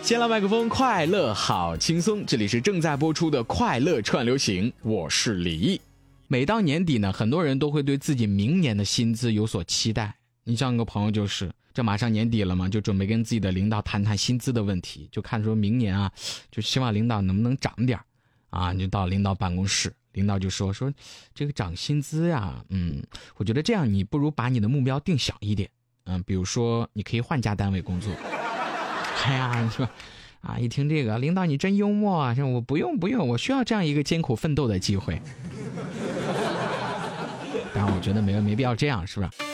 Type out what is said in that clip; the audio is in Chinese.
先来麦克风，快乐好轻松，这里是正在播出的快乐串流行，我是李毅。每到年底呢，很多人都会对自己明年的薪资有所期待。你像个朋友就是，这马上年底了嘛，就准备跟自己的领导谈谈薪资的问题，就看说明年啊，就希望领导能不能涨点啊。你就到领导办公室，领导就说这个涨薪资呀，我觉得这样你不如把你的目标定小一点，比如说你可以换家单位工作。哎呀，你说啊，一听这个，领导你真幽默啊！说我不用，我需要这样一个艰苦奋斗的机会。当然，我觉得没必要这样，是吧？